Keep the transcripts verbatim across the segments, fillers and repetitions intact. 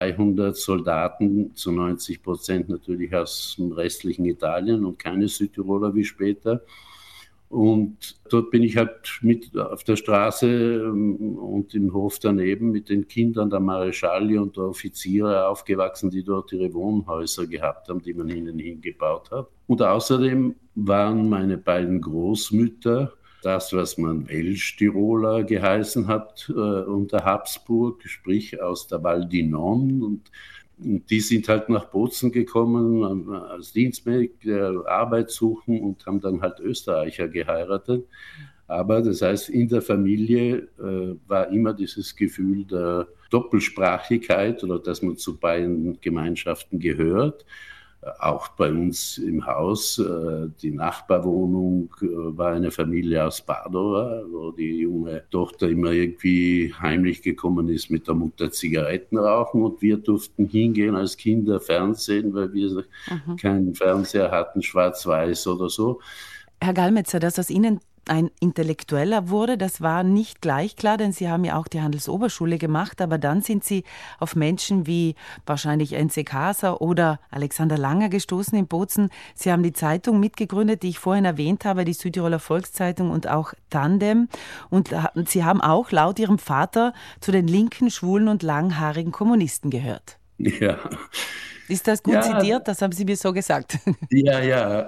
dreihundert Soldaten, zu neunzig Prozent natürlich aus dem restlichen Italien und keine Südtiroler wie später. Und dort bin ich halt mit auf der Straße und im Hof daneben mit den Kindern der Mareschalli und der Offiziere aufgewachsen, die dort ihre Wohnhäuser gehabt haben, die man ihnen hingebaut hat. Und außerdem waren meine beiden Großmütter das, was man Welsch-Tiroler geheißen hat, äh, unter Habsburg, sprich aus der Val di Non. Und Und die sind halt nach Bozen gekommen, als Dienstmägd, Arbeit suchen und haben dann halt Österreicher geheiratet. Aber das heißt, in der Familie äh, war immer dieses Gefühl der Doppelsprachigkeit oder dass man zu beiden Gemeinschaften gehört. Auch bei uns im Haus, äh, die Nachbarwohnung äh, war eine Familie aus Padova, wo die junge Tochter immer irgendwie heimlich gekommen ist mit der Mutter Zigaretten rauchen und wir durften hingehen als Kinder Fernsehen, weil wir mhm. keinen Fernseher hatten, schwarz-weiß oder so. Herr Gallmetzer, dass aus Ihnen ein Intellektueller wurde, das war nicht gleich klar, denn Sie haben ja auch die Handelsoberschule gemacht, aber dann sind Sie auf Menschen wie wahrscheinlich Ence Kaser oder Alexander Langer gestoßen in Bozen. Sie haben die Zeitung mitgegründet, die ich vorhin erwähnt habe, die Südtiroler Volkszeitung und auch Tandem. Und Sie haben auch laut Ihrem Vater zu den linken, schwulen und langhaarigen Kommunisten gehört. Ja. Ist das gut ja. zitiert? Das haben Sie mir so gesagt. Ja, ja.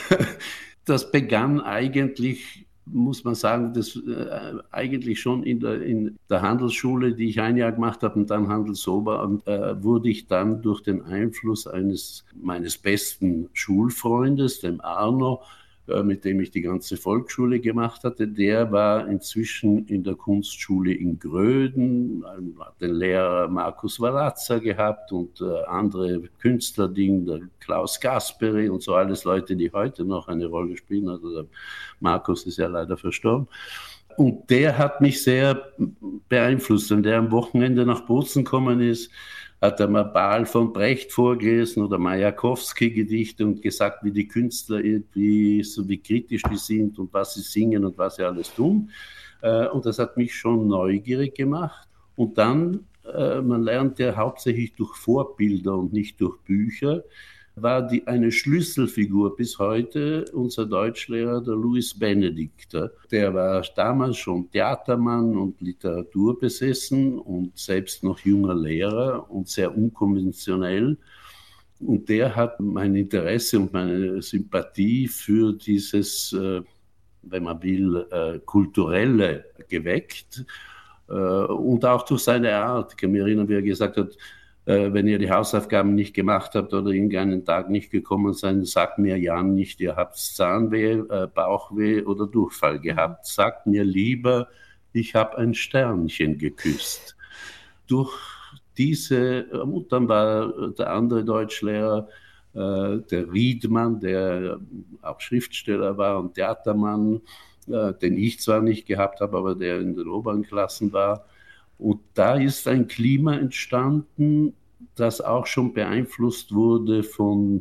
Das begann eigentlich, muss man sagen, das äh, eigentlich schon in der, in der Handelsschule, die ich ein Jahr gemacht habe und dann Handelsober, und äh, wurde ich dann durch den Einfluss eines meines besten Schulfreundes, dem Arno, äh, mit dem ich die ganze Volksschule gemacht hatte, der war inzwischen in der Kunstschule in Gröden, hat den Lehrer Markus Valazza gehabt und äh, andere Künstler, der Klaus Gasperi und so, alles Leute, die heute noch eine Rolle spielen. Also der Markus ist ja leider verstorben. Und der hat mich sehr beeinflusst. Wenn der am Wochenende nach Bozen gekommen ist, hat er mal Baal von Brecht vorgelesen oder Majakowski-Gedichte und gesagt, wie die Künstler irgendwie, so wie kritisch die sind und was sie singen und was sie alles tun. Und das hat mich schon neugierig gemacht. Und dann, man lernt ja hauptsächlich durch Vorbilder und nicht durch Bücher, war die, eine Schlüsselfigur bis heute unser Deutschlehrer, der Louis Benedikt. Der war damals schon Theatermann und Literaturbesessen und selbst noch junger Lehrer und sehr unkonventionell. Und der hat mein Interesse und meine Sympathie für dieses, wenn man will, kulturelle geweckt. Und auch durch seine Art. Ich kann mich erinnern, wie er gesagt hat, wenn ihr die Hausaufgaben nicht gemacht habt oder irgendeinen Tag nicht gekommen seid, sagt mir ja nicht, ihr habt Zahnweh, Bauchweh oder Durchfall gehabt. Sagt mir lieber, ich habe ein Sternchen geküsst. Durch diese, und dann war der andere Deutschlehrer, der Riedmann, der auch Schriftsteller war und Theatermann, den ich zwar nicht gehabt habe, aber der in den oberen Klassen war. Und da ist ein Klima entstanden, das auch schon beeinflusst wurde von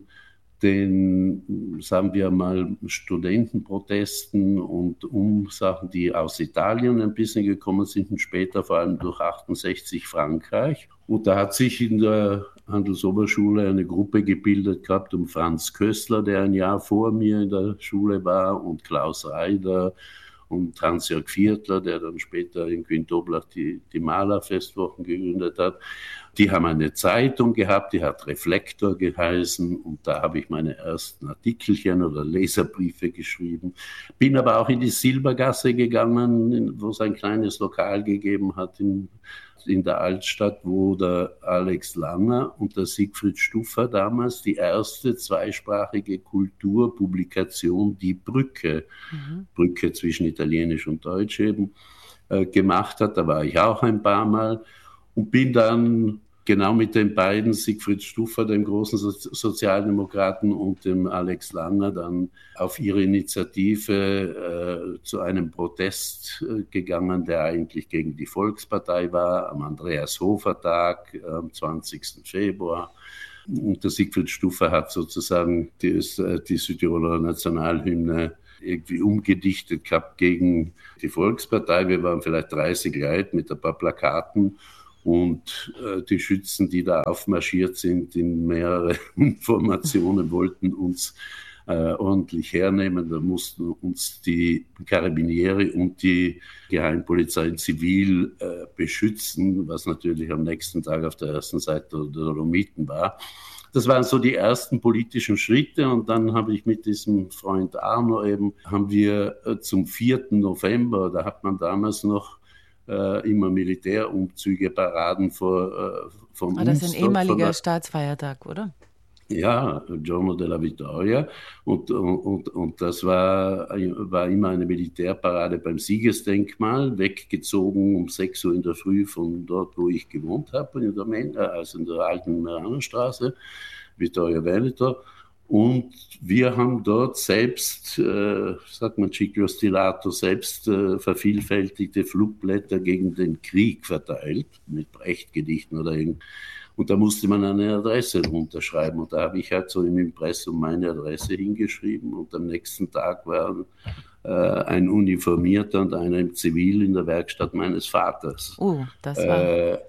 den, sagen wir mal, Studentenprotesten und Umsachen, die aus Italien ein bisschen gekommen sind und später vor allem durch achtundsechzig Frankreich. Und da hat sich in der Handelsoberschule eine Gruppe gebildet gehabt um Franz Köstler, der ein Jahr vor mir in der Schule war, und Klaus Reider und Hans-Jörg Viertler, der dann später in Quintoblach die, die Malerfestwochen gegründet hat. Die haben eine Zeitung gehabt, die hat Reflektor geheißen, und da habe ich meine ersten Artikelchen oder Leserbriefe geschrieben. Bin aber auch in die Silbergasse gegangen, wo es ein kleines Lokal gegeben hat in, in der Altstadt, wo der Alex Langer und der Siegfried Stuffer damals die erste zweisprachige Kulturpublikation, die Brücke, mhm. Brücke zwischen Italienisch und Deutsch eben, äh, gemacht hat. Da war ich auch ein paar Mal und bin dann genau mit den beiden, Siegfried Stuffer, dem großen so- Sozialdemokraten, und dem Alex Langer, dann auf ihre Initiative äh, zu einem Protest äh, gegangen, der eigentlich gegen die Volkspartei war, am Andreas-Hofer-Tag äh, am zwanzigsten Februar. Und der Siegfried Stuffer hat sozusagen die, die Südtiroler Nationalhymne irgendwie umgedichtet gehabt gegen die Volkspartei. Wir waren vielleicht dreißig Leute mit ein paar Plakaten. Und äh, die Schützen, die da aufmarschiert sind in mehrere Formationen, wollten uns äh, ordentlich hernehmen. Da mussten uns die Karabinieri und die Geheimpolizei in Zivil äh, beschützen, was natürlich am nächsten Tag auf der ersten Seite der Dolomiten war. Das waren so die ersten politischen Schritte, und dann habe ich mit diesem Freund Arno eben, haben wir äh, zum vierten November, da hat man damals noch Äh, immer Militärumzüge, Paraden vor, äh, von ah, das uns. ist ein ehemaliger der, Staatsfeiertag, oder? Ja, Giorno della Vittoria. Und, und, und das war, war immer eine Militärparade beim Siegesdenkmal, weggezogen um sechs Uhr in der Früh von dort, wo ich gewohnt habe, in der, also in der alten Meranenstraße, Vittoria Veneto. Und wir haben dort selbst, äh, sagt man Ciclo Stilato, selbst äh, vervielfältigte Flugblätter gegen den Krieg verteilt, mit Brecht-Gedichten oder irgend. Und da musste man eine Adresse runterschreiben. Und da habe ich halt so im Impressum meine Adresse hingeschrieben. Und am nächsten Tag waren äh, ein Uniformierter und einer im Zivil in der Werkstatt meines Vaters. Oh, das war... Äh,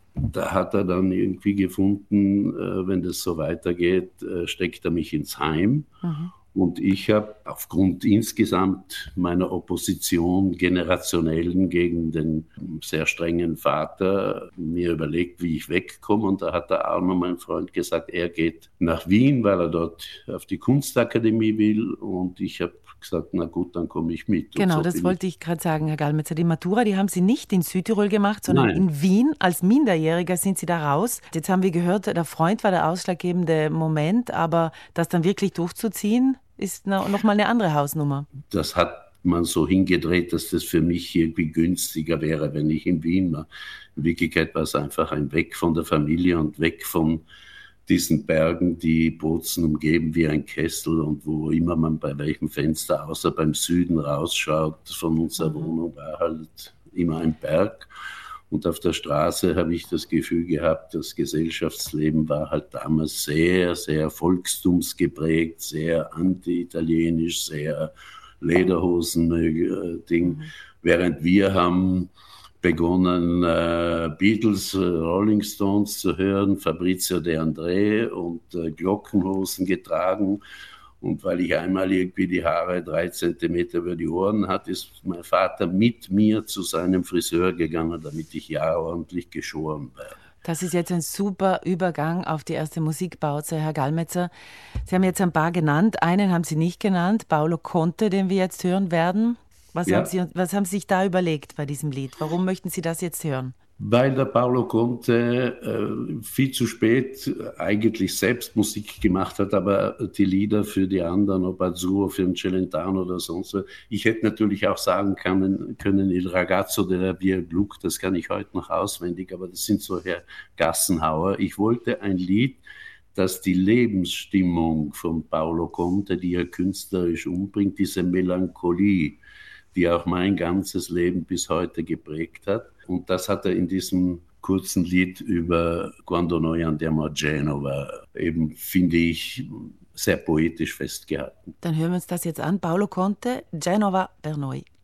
Da hat er dann irgendwie gefunden, äh, wenn das so weitergeht, äh, steckt er mich ins Heim. Mhm. Und ich habe aufgrund insgesamt meiner Opposition, generationellen gegen den sehr strengen Vater, mir überlegt, wie ich wegkomme. Und da hat der Arno, mein Freund, gesagt, er geht nach Wien, weil er dort auf die Kunstakademie will. Und ich habe gesagt, na gut, dann komme ich mit. Genau, so das wollte ich, ich gerade sagen, Herr Gallmetzer. Die Matura, die haben Sie nicht in Südtirol gemacht, sondern Nein. in Wien. Als Minderjähriger sind Sie da raus. Jetzt haben wir gehört, der Freund war der ausschlaggebende Moment, aber das dann wirklich durchzuziehen, ist noch mal eine andere Hausnummer. Das hat man so hingedreht, dass das für mich irgendwie günstiger wäre, wenn ich in Wien war. In Wirklichkeit war es einfach ein Weg von der Familie und weg von diesen Bergen, die Bozen umgeben wie ein Kessel, und wo immer man bei welchem Fenster außer beim Süden rausschaut von unserer mhm. Wohnung, war halt immer ein Berg. Und auf der Straße habe ich das Gefühl gehabt, das Gesellschaftsleben war halt damals sehr, sehr volkstumsgeprägt, sehr anti-italienisch, sehr Lederhosen-Ding. Mhm. Während wir haben begonnen, äh, Beatles, äh, Rolling Stones zu hören, Fabrizio De André und äh, Glockenhosen getragen. Und weil ich einmal irgendwie die Haare drei Zentimeter über die Ohren hatte, ist mein Vater mit mir zu seinem Friseur gegangen, damit ich ja ordentlich geschoren werde. Das ist jetzt ein super Übergang auf die erste Musikpause, Herr Gallmetzer. Sie haben jetzt ein paar genannt. Einen haben Sie nicht genannt, Paolo Conte, den wir jetzt hören werden. Was, ja. haben Sie, was haben Sie sich da überlegt bei diesem Lied? Warum möchten Sie das jetzt hören? Weil der Paolo Conte äh, viel zu spät eigentlich selbst Musik gemacht hat, aber die Lieder für die anderen, ob Azzurro, für den Celentano oder sonst was. Ich hätte natürlich auch sagen können, können Il ragazzo della Via Gluck, das kann ich heute noch auswendig, aber das sind so Herr Gassenhauer. Ich wollte ein Lied, das die Lebensstimmung von Paolo Conte, die er künstlerisch umbringt, diese Melancholie, die auch mein ganzes Leben bis heute geprägt hat. Und das hat er in diesem kurzen Lied über Quando noi andiamo a Genova eben, finde ich, sehr poetisch festgehalten. Dann hören wir uns das jetzt an. Paolo Conte, Genova per noi.